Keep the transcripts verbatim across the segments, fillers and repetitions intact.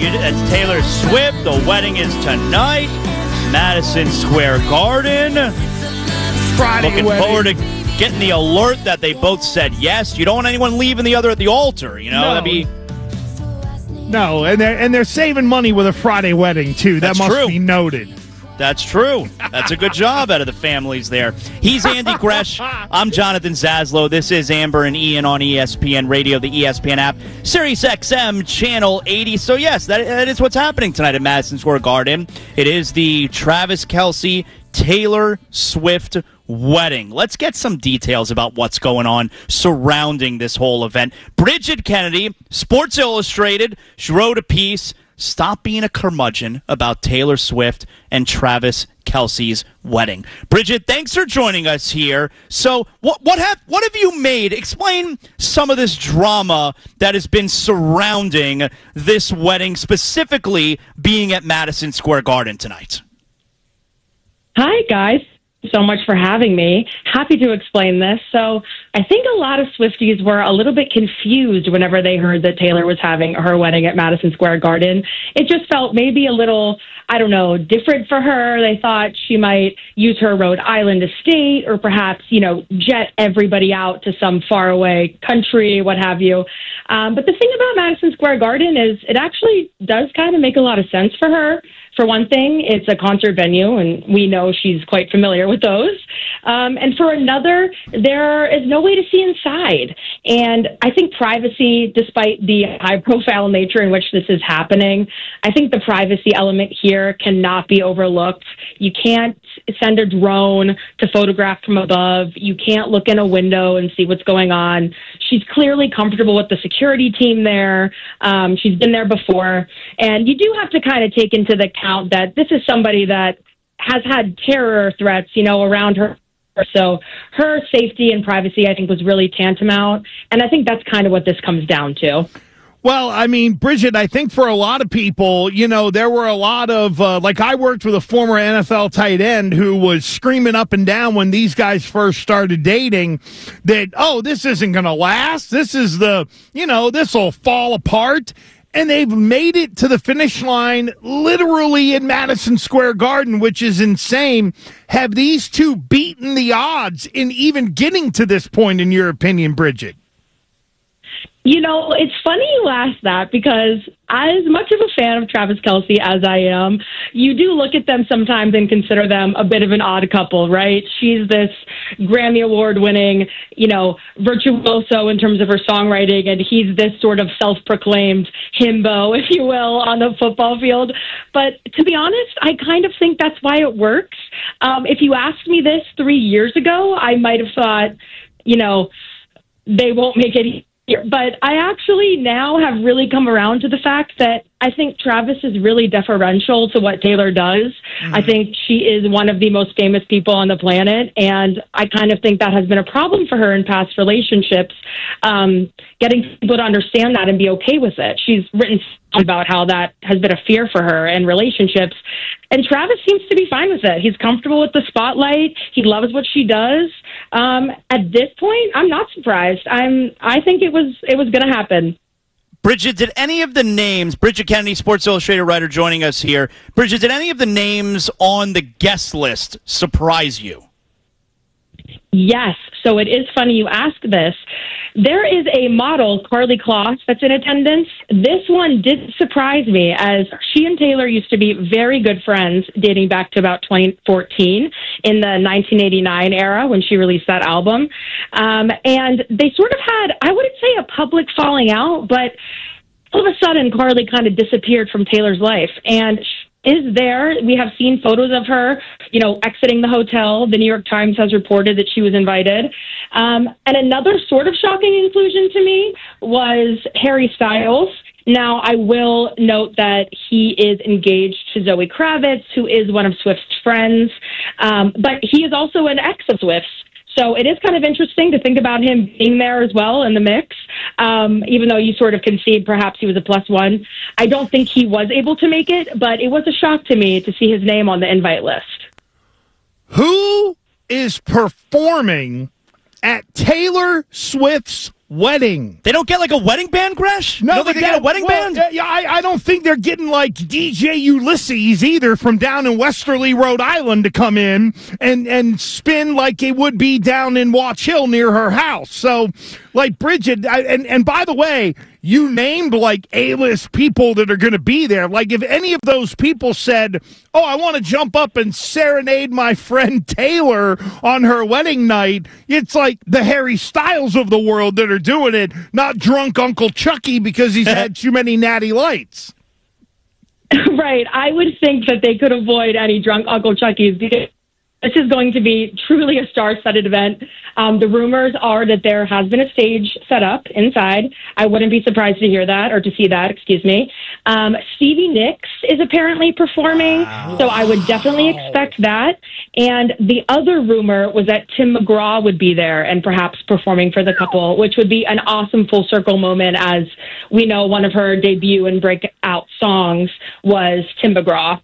you, it's Taylor Swift. The wedding is tonight, Madison Square Garden. Friday Looking wedding. forward to getting the alert that they both said yes. You don't want anyone leaving the other at the altar. You know, No. that'd be No, and they're and they're saving money with a Friday wedding too. That That's must true. be noted. That's true. That's a good job out of the families there. He's Andy Gresh. I'm Jonathan Zaslow. This is Amber and Ian on E S P N Radio, the E S P N app, Sirius X M Channel eighty. So, yes, that, that is what's happening tonight at Madison Square Garden. It is the Travis Kelce, Taylor Swift wedding. Let's get some details about what's going on surrounding this whole event. Bridget Kennedy, Sports Illustrated, she wrote a piece, Stop Being a Curmudgeon, about Taylor Swift and Travis Kelce's wedding. Bridget, thanks for joining us here. So what what have what have you made? Explain some of this drama that has been surrounding this wedding, specifically being at Madison Square Garden tonight. Hi, guys. So much for having me. Happy to explain this. So I think a lot of Swifties were a little bit confused whenever they heard that Taylor was having her wedding at Madison Square Garden. It just felt maybe a little, I don't know, different for her. They thought she might use her Rhode Island estate or perhaps, you know, jet everybody out to some faraway country, what have you. Um, but the thing about Madison Square Garden is it actually does kind of make a lot of sense for her. For one thing, it's a concert venue, and we know she's quite familiar with those. Um, and for another, there is no way to see inside. And I think privacy, despite the high-profile nature in which this is happening, I think the privacy element here cannot be overlooked. You can't send a drone to photograph from above. You can't look in a window and see what's going on. She's clearly comfortable with the security team there. Um, she's been there before. And you do have to kind of take into the account that this is somebody that has had terror threats, you know, around her. So her safety and privacy, I think, was really tantamount. And I think that's kind of what this comes down to. Well, I mean, Bridget, I think for a lot of people, you know, there were a lot of, uh, like I worked with a former N F L tight end who was screaming up and down when these guys first started dating that, oh, this isn't going to last. This is the, you know, this will fall apart. And they've made it to the finish line literally in Madison Square Garden, which is insane. Have these two beaten the odds in even getting to this point, in your opinion, Bridget? You know, it's funny you ask that because as much of a fan of Travis Kelce as I am, you do look at them sometimes and consider them a bit of an odd couple, right? She's this Grammy Award-winning, you know, virtuoso in terms of her songwriting, and he's this sort of self-proclaimed himbo, if you will, on the football field. But to be honest, I kind of think that's why it works. Um, if you asked me this three years ago, I might have thought, you know, they won't make it. But I actually now have really come around to the fact that I think Travis is really deferential to what Taylor does. Mm-hmm. I think she is one of the most famous people on the planet, and I kind of think that has been a problem for her in past relationships, um, getting people to understand that and be okay with it. She's written about how that has been a fear for her in relationships, and Travis seems to be fine with it. He's comfortable with the spotlight. He loves what she does. Um, at this point, I'm not surprised. I'm. I think it was it was going to happen. Bridget, did any of the names, Bridget Kennedy, Sports Illustrated writer joining us here, Bridget, did any of the names on the guest list surprise you? Yes. So it is funny you ask this. There is a model, Karlie Kloss, that's in attendance. This one did surprise me, as she and Taylor used to be very good friends dating back to about twenty fourteen in the nineteen eighty-nine era when she released that album. Um, and they sort of had, I wouldn't say a public falling out, but all of a sudden Karlie kind of disappeared from Taylor's life. And is there. We have seen photos of her, you know, exiting the hotel. The New York Times has reported that she was invited. Um, and another sort of shocking inclusion to me was Harry Styles. Now, I will note that he is engaged to Zoe Kravitz, who is one of Swift's friends. Um, but he is also an ex of Swift's. So it is kind of interesting to think about him being there as well in the mix, um, even though you sort of concede perhaps he was a plus one. I don't think he was able to make it, but it was a shock to me to see his name on the invite list. Who is performing at Taylor Swift's wedding. They don't get like a wedding band, Gresh? No, you don't they think they get a wedding well, band? Yeah, I, I don't think they're getting like D J Ulysses either from down in Westerly, Rhode Island to come in and, and spin like it would be down in Watch Hill near her house. So, like, Bridget, I, and, and by the way, you named like A-list people that are going to be there. Like, if any of those people said, oh, I want to jump up and serenade my friend Taylor on her wedding night, it's like the Harry Styles of the world that are doing it, not drunk Uncle Chucky because he's had too many natty lights. Right. I would think that they could avoid any drunk Uncle Chucky's because this is going to be truly a star-studded event. Um, the rumors are that there has been a stage set up inside. I wouldn't be surprised to hear that or to see that, excuse me. Um, Stevie Nicks is apparently performing, wow. so I would definitely expect that. And the other rumor was that Tim McGraw would be there and perhaps performing for the couple, which would be an awesome full-circle moment, as we know one of her debut and breakout songs was Tim McGraw.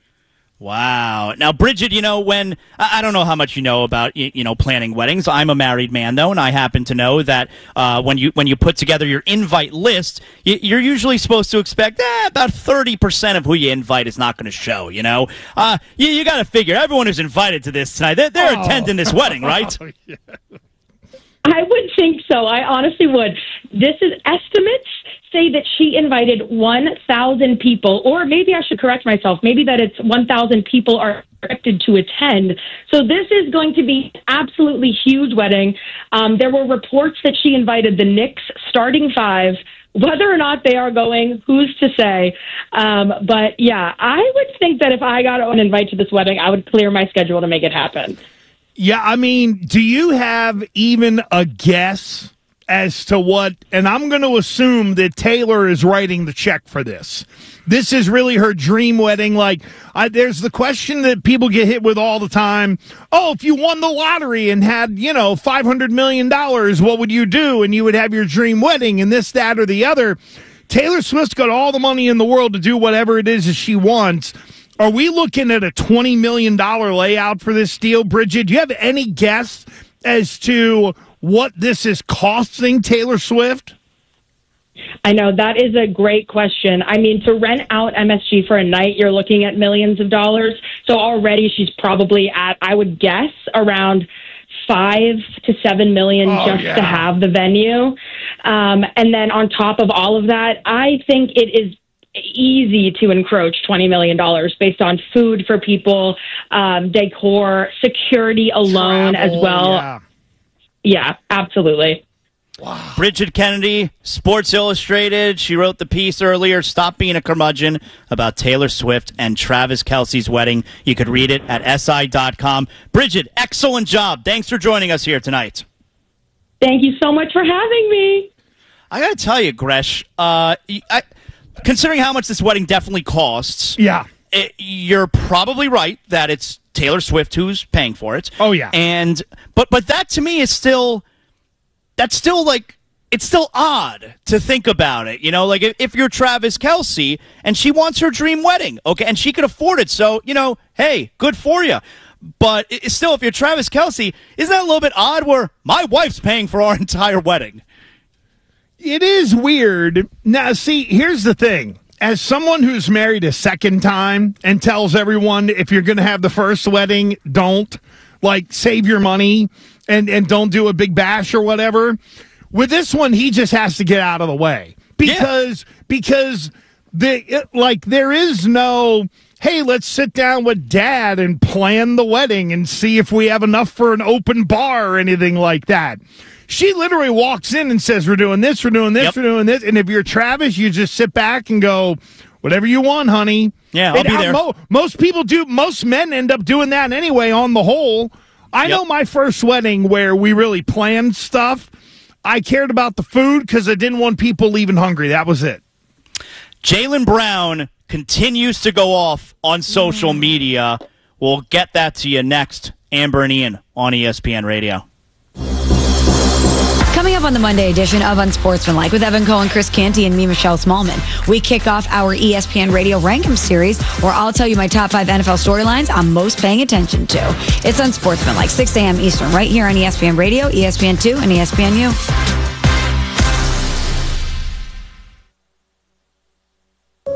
Wow. Now, Bridget, you know, when I don't know how much you know about, you know, planning weddings. I'm a married man, though, and I happen to know that uh, when you when you put together your invite list, you're usually supposed to expect eh, about thirty percent of who you invite is not going to show, you know. Uh, you you got to figure everyone who's invited to this tonight, they're, they're oh. attending this wedding, right? Oh, yeah. I would think so. I honestly would. This is estimates say that she invited one thousand people, or maybe I should correct myself, maybe that it's one thousand people are expected to attend. So this is going to be an absolutely huge wedding. Um, there were reports that she invited the Knicks starting five. Whether or not they are going, who's to say? Um, but yeah, I would think that if I got an invite to this wedding, I would clear my schedule to make it happen. Yeah, I mean, do you have even a guess as to what, and I'm going to assume that Taylor is writing the check for this. This is really her dream wedding. Like, I, there's the question that people get hit with all the time. Oh, if you won the lottery and had, you know, five hundred million dollars, what would you do? And you would have your dream wedding and this, that, or the other. Taylor Swift's got all the money in the world to do whatever it is that she wants. Are we looking at a twenty million dollars layout for this deal, Bridget? Do you have any guess as to what this is costing Taylor Swift? I know, that is a great question. I mean, to rent out M S G for a night, you're looking at millions of dollars. So already she's probably at, I would guess, around five to seven million oh, just yeah. to have the venue. Um, and then on top of all of that, I think it is easy to encroach twenty million dollars based on food for people, um, decor, security alone Travel, as well. Yeah, yeah absolutely. Wow. Bridget Kennedy, Sports Illustrated. She wrote the piece earlier, Stop Being a Curmudgeon, about Taylor Swift and Travis Kelce's wedding. You could read it at S I dot com. Bridget, excellent job. Thanks for joining us here tonight. Thank you so much for having me. I got to tell you, Gresh, uh, I... considering how much this wedding definitely costs, yeah, it, you're probably right that it's Taylor Swift who's paying for it. Oh yeah, and but but that to me is still that's still like it's still odd to think about it. You know, like if, if you're Travis Kelce and she wants her dream wedding, okay, and she can afford it, so you know, hey, good for you. But it's still, if you're Travis Kelce, isn't that a little bit odd? Where my wife's paying for our entire wedding. It is weird. Now, see, here's the thing. As someone who's married a second time and tells everyone if you're going to have the first wedding, don't, like, save your money and, and don't do a big bash or whatever. With this one, he just has to get out of the way. Because, yeah. because the it, like, there is no, hey, let's sit down with Dad and plan the wedding and see if we have enough for an open bar or anything like that. She literally walks in and says, we're doing this, we're doing this, yep. we're doing this. And if you're Travis, you just sit back and go, whatever you want, honey. Yeah, I'll and be there. Mo- most people do, most men end up doing that anyway on the whole. I yep. know my first wedding where we really planned stuff. I cared about the food because I didn't want people leaving hungry. That was it. Jaylen Brown continues to go off on social media. We'll get that to you next. Amber and Ian on E S P N Radio. Coming up on the Monday edition of Unsportsmanlike with Evan Cohen, Chris Canty, and me, Michelle Smallman, we kick off our E S P N Radio Rankum series, where I'll tell you my top five N F L storylines I'm most paying attention to. It's Unsportsmanlike, six a.m. Eastern, right here on E S P N Radio, E S P N two, and E S P N U.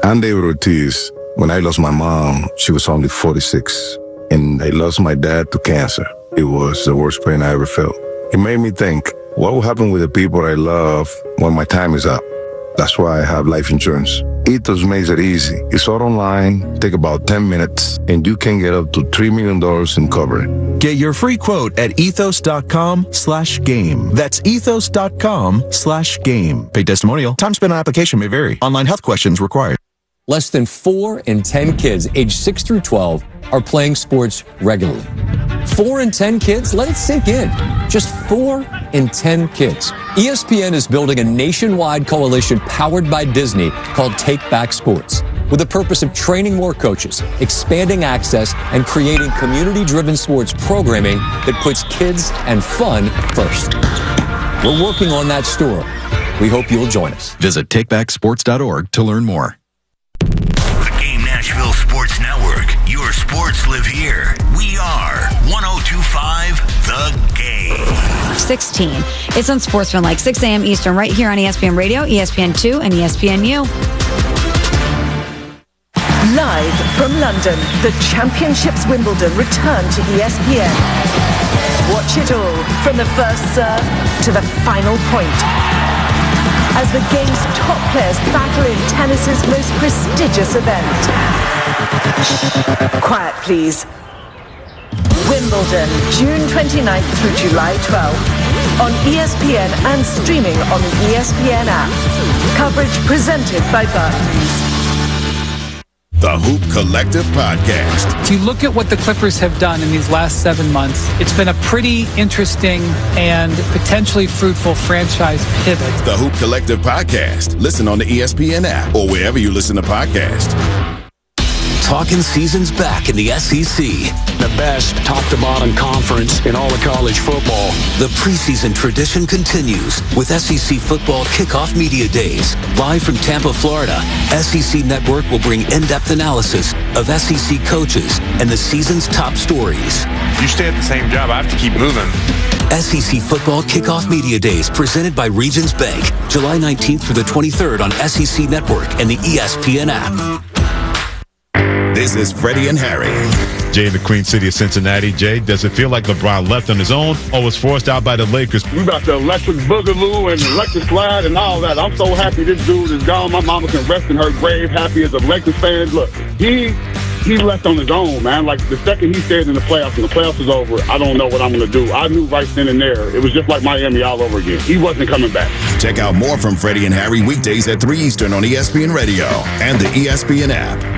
I'm David Ortiz. When I lost my mom, she was only forty-six. And I lost my dad to cancer. It was the worst pain I ever felt. It made me think, what will happen with the people I love when my time is up? That's why I have life insurance. Ethos makes it easy. It's all online, take about ten minutes, and you can get up to three million dollars in coverage. Get your free quote at ethos.com slash game. That's ethos.com slash game. Paid testimonial. Time spent on application may vary. Online health questions required. Less than four in ten kids aged six through twelve are playing sports regularly. Four in ten kids? Let it sink in. Just four in ten kids. E S P N is building a nationwide coalition powered by Disney called Take Back Sports, with the purpose of training more coaches, expanding access, and creating community-driven sports programming that puts kids and fun first. We're working on that story. We hope you'll join us. Visit take back sports dot org to learn more. The Game Nashville Sports Network. Your sports live here. We are one oh two point five The Game. sixteen. It's Unsportsmanlike, six a.m. Eastern, right here on E S P N Radio, E S P N two, and E S P N U. Live from London, the Championships Wimbledon return to E S P N. Watch it all from the first serve to the final point, as the game's top players battle in tennis's most prestigious event. Quiet, please. Wimbledon, June twenty-ninth through July twelfth, on E S P N and streaming on the E S P N app. Coverage presented by Barclays. The Hoop Collective Podcast. If you look at what the Clippers have done in these last seven months, it's been a pretty interesting and potentially fruitful franchise pivot. The Hoop Collective Podcast. Listen on the E S P N app or wherever you listen to podcasts. Talking season's back in the S E C. The best top-to-bottom conference in all of college football. The preseason tradition continues with S E C Football Kickoff Media Days. Live from Tampa, Florida, S E C Network will bring in-depth analysis of S E C coaches and the season's top stories. You stay at the same job, I have to keep moving. S E C Football Kickoff Media Days presented by Regions Bank. July nineteenth through the twenty-third on S E C Network and the E S P N app. This is Freddie and Harry. Jay in the Queen City of Cincinnati. Jay, does it feel like LeBron left on his own or was forced out by the Lakers? We got the electric boogaloo and electric slide and all that. I'm so happy this dude is gone. My mama can rest in her grave, happy as a Lakers fan. Look, he he left on his own, man. Like the second he stayed in the playoffs and the playoffs is over, I don't know what I'm going to do. I knew right then and there. It was just like Miami all over again. He wasn't coming back. Check out more from Freddie and Harry weekdays at three Eastern on E S P N Radio and the E S P N app.